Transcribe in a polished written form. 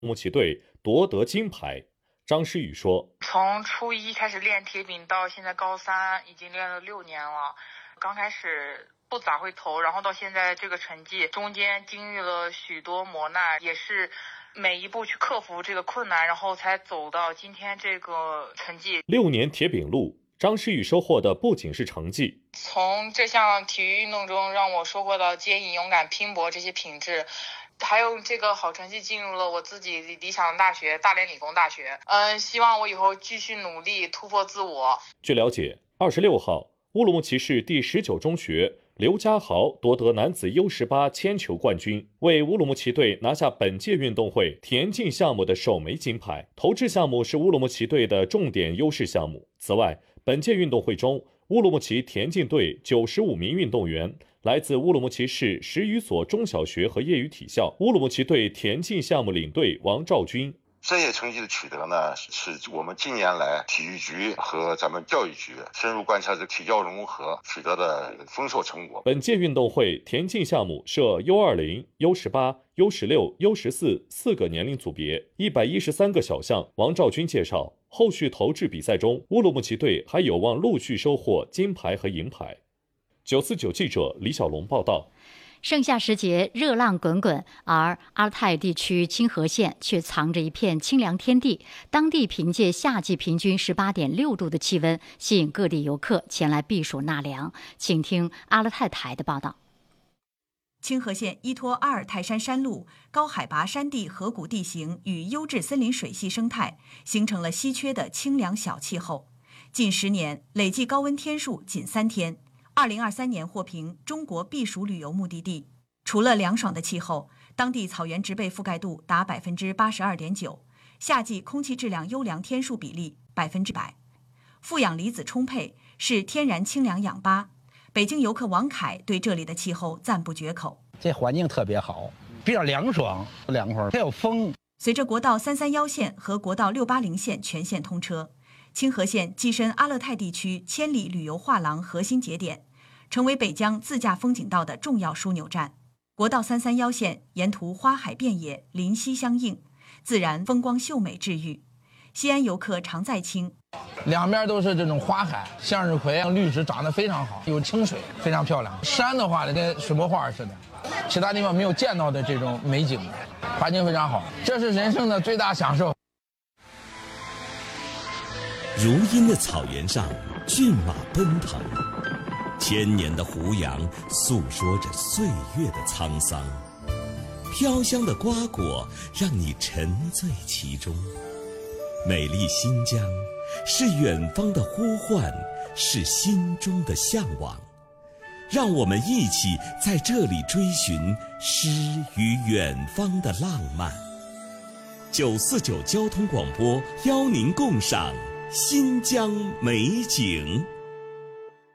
乌鲁木齐队夺得金牌。张诗雨说：“ 从初一开始练铁饼到现在高三，已经练了6年了。刚开始不咋会投，然后到现在这个成绩，中间经历了许多磨难，也是每一步去克服这个困难，然后才走到今天这个成绩。 6年铁饼路。”张诗雨收获的不仅是成绩， 从这项体育运动中让我收获到坚毅、勇敢、拼搏这些品质，还有这个好成绩进入了我自己理想的大学——大连理工大学。希望我以后继续努力，突破自我。 据了解，26号，乌鲁木齐市第19中学刘家豪夺得男子 U18 铅球冠军，为乌鲁木齐队拿下本届运动会田径项目的首枚金牌。投掷项目是乌鲁木齐队的重点优势项目。此外，本届运动会中，乌鲁木齐田径队95名运动员来自乌鲁木齐市10余所中小学和业余体校。乌鲁木齐队田径项目领队王兆军。 这些成绩的取得呢，是我们近年来体育局和咱们教育局深入贯彻这体教融合取得的丰硕成果。 本届运动会田径项目设 U20、U18、U16、U14 4个年龄组别，113个小项。王兆军介绍，后续投掷比赛中，乌鲁木齐队还有望陆续收获金牌和银牌。949记者李小龙报道。 盛夏时节，热浪滚滚，而阿勒泰地区清河县却藏着一片清凉天地。当地凭借夏季平均18.6度的气温，吸引各地游客前来避暑纳凉。请听阿勒泰台的报道。 清河县依托阿尔泰山山路、高海拔山地河谷地形与优质森林水系生态，形成了稀缺的清凉小气候。近10年累计高温天数仅3天。2023年获评中国避暑旅游目的地。除了凉爽的气候，当地草原植被覆盖度达82.9%，夏季空气质量优良天数比例100%，负氧离子充沛，是天然清凉氧吧。北京游客王凯对这里的气候赞不绝口。 这环境特别好，比较凉爽，凉快，还有风。 随着国道331线和国道680线全线通车，清河县跻身阿勒泰地区千里旅游画廊核心节点，成为北疆自驾风景道的重要枢纽站。国道331线沿途花海遍野，林溪相映，自然风光秀美治愈。西安游客常在清， 两边都是这种花海，向日葵绿植长得非常好，有清水，非常漂亮。山的话跟水墨画似的，其他地方没有见到的这种美景，环境非常好，这是人生的最大享受。 如茵的草原上，骏马奔腾，千年的胡杨诉说着岁月的沧桑，飘香的瓜果让你沉醉其中。美丽新疆，是远方的呼唤，是心中的向往。让我们一起在这里追寻诗与远方的浪漫。949交通广播邀您共赏新疆美景。